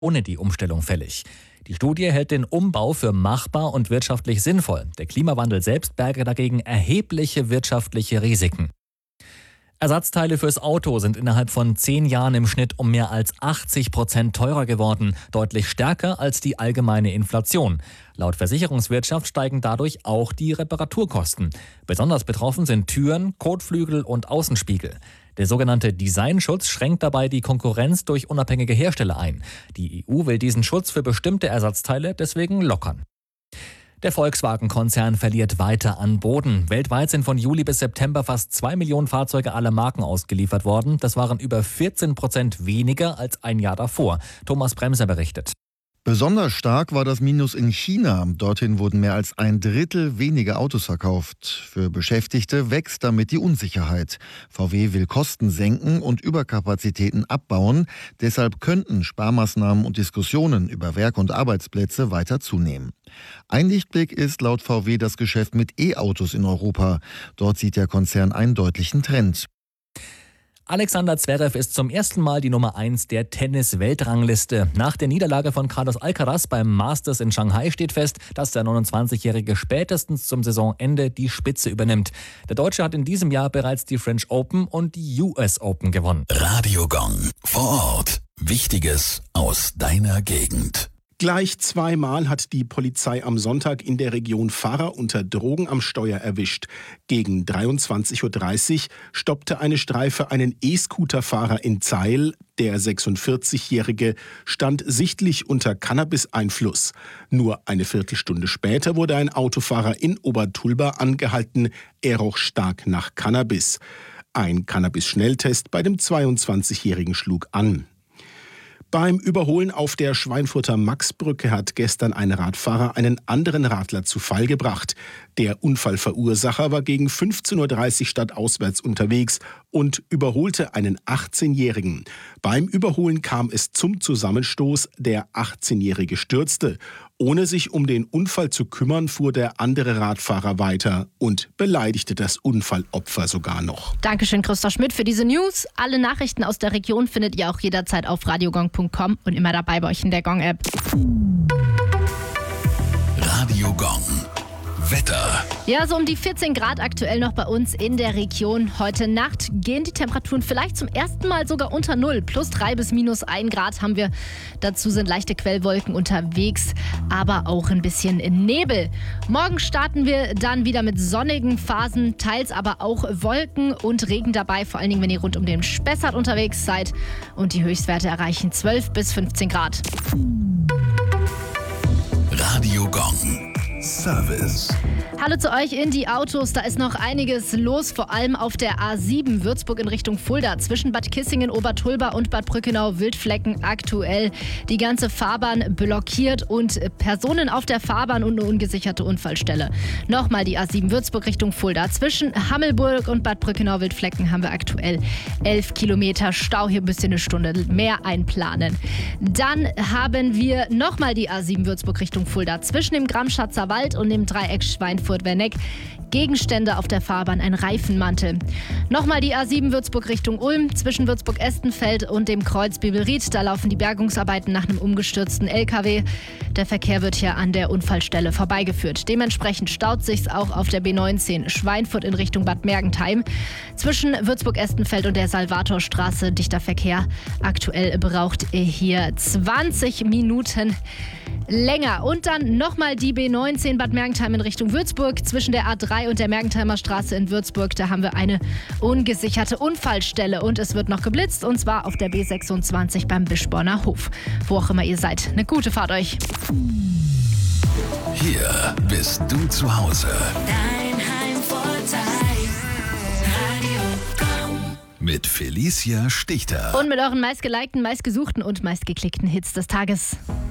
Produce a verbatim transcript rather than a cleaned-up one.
ohne die Umstellung fällig. Die Studie hält den Umbau für machbar und wirtschaftlich sinnvoll. Der Klimawandel selbst berge dagegen erhebliche wirtschaftliche Risiken. Ersatzteile fürs Auto sind innerhalb von zehn Jahren im Schnitt um mehr als achtzig Prozent teurer geworden, deutlich stärker als die allgemeine Inflation. Laut Versicherungswirtschaft steigen dadurch auch die Reparaturkosten. Besonders betroffen sind Türen, Kotflügel und Außenspiegel. Der sogenannte Designschutz schränkt dabei die Konkurrenz durch unabhängige Hersteller ein. Die E U will diesen Schutz für bestimmte Ersatzteile deswegen lockern. Der Volkswagen-Konzern verliert weiter an Boden. Weltweit sind von Juli bis September fast zwei Millionen Fahrzeuge aller Marken ausgeliefert worden. Das waren über vierzehn Prozent weniger als ein Jahr davor. Thomas Bremser berichtet. Besonders stark war das Minus in China. Dorthin wurden mehr als ein Drittel weniger Autos verkauft. Für Beschäftigte wächst damit die Unsicherheit. V W will Kosten senken und Überkapazitäten abbauen. Deshalb könnten Sparmaßnahmen und Diskussionen über Werk- und Arbeitsplätze weiter zunehmen. Ein Lichtblick ist laut V W das Geschäft mit E-Autos in Europa. Dort sieht der Konzern einen deutlichen Trend. Alexander Zverev ist zum ersten Mal die Nummer eins der Tennis-Weltrangliste. Nach der Niederlage von Carlos Alcaraz beim Masters in Shanghai steht fest, dass der neunundzwanzigjährige spätestens zum Saisonende die Spitze übernimmt. Der Deutsche hat in diesem Jahr bereits die French Open und die U S Open gewonnen. Radio Gong. Vor Ort. Wichtiges aus deiner Gegend. Gleich zweimal hat die Polizei am Sonntag in der Region Fahrer unter Drogen am Steuer erwischt. Gegen dreiundzwanzig Uhr dreißig stoppte eine Streife einen E-Scooter-Fahrer in Zeil. Der sechsundvierzigjährige stand sichtlich unter Cannabis-Einfluss. Nur eine Viertelstunde später wurde ein Autofahrer in Obertulba angehalten. Er roch stark nach Cannabis. Ein Cannabis-Schnelltest bei dem zweiundzwanzigjährigen schlug an. Beim Überholen auf der Schweinfurter Maxbrücke hat gestern ein Radfahrer einen anderen Radler zu Fall gebracht. Der Unfallverursacher war gegen fünfzehn Uhr dreißig stadtauswärts unterwegs und überholte einen achtzehnjährigen. Beim Überholen kam es zum Zusammenstoß. Der achtzehnjährige stürzte. Ohne sich um den Unfall zu kümmern, fuhr der andere Radfahrer weiter und beleidigte das Unfallopfer sogar noch. Dankeschön, Christoph Schmidt, für diese News. Alle Nachrichten aus der Region findet ihr auch jederzeit auf radiogong punkt com und immer dabei bei euch in der Gong-App. Radio Gong. Wetter. Ja, so um die vierzehn Grad aktuell noch bei uns in der Region. Heute Nacht gehen die Temperaturen vielleicht zum ersten Mal sogar unter Null. Plus drei bis minus ein Grad haben wir. Dazu sind leichte Quellwolken unterwegs, aber auch ein bisschen Nebel. Morgen starten wir dann wieder mit sonnigen Phasen, teils aber auch Wolken und Regen dabei. Vor allen Dingen, wenn ihr rund um den Spessart unterwegs seid. Und die Höchstwerte erreichen zwölf bis fünfzehn Grad. Radio Gong. Service. Hallo zu euch in die Autos. Da ist noch einiges los, vor allem auf der A sieben Würzburg in Richtung Fulda. Zwischen Bad Kissingen, Obertulba und Bad Brückenau Wildflecken aktuell die ganze Fahrbahn blockiert und Personen auf der Fahrbahn und eine ungesicherte Unfallstelle. Nochmal die A sieben Würzburg Richtung Fulda. Zwischen Hammelburg und Bad Brückenau Wildflecken haben wir aktuell elf Kilometer Stau. Hier müsst ihr eine Stunde mehr einplanen. Dann haben wir nochmal die A sieben Würzburg Richtung Fulda. Zwischen dem Gramschatzer Wald und dem Dreieck Schweinfurt-Werneck. Gegenstände auf der Fahrbahn, ein Reifenmantel. Nochmal die A sieben Würzburg Richtung Ulm, zwischen Würzburg-Estenfeld und dem Kreuz Bibelried. Da laufen die Bergungsarbeiten nach einem umgestürzten L K W. Der Verkehr wird hier an der Unfallstelle vorbeigeführt. Dementsprechend staut sich's auch auf der B neunzehn Schweinfurt in Richtung Bad Mergentheim. Zwischen Würzburg-Estenfeld und der Salvatorstraße dichter Verkehr. Aktuell braucht ihr hier zwanzig Minuten länger. Und dann nochmal die B neunzehn Bad Mergentheim in Richtung Würzburg. Zwischen der A drei und der Mergentheimer Straße in Würzburg, da haben wir eine ungesicherte Unfallstelle. Und es wird noch geblitzt, und zwar auf der B sechsundzwanzig beim Bischborner Hof. Wo auch immer ihr seid. Eine gute Fahrt euch. Hier bist du zu Hause. Dein Heimvorteil. Radio Gong. Mit Felicia Stichter. Und mit euren meistgelikten, meistgesuchten und meistgeklickten Hits des Tages.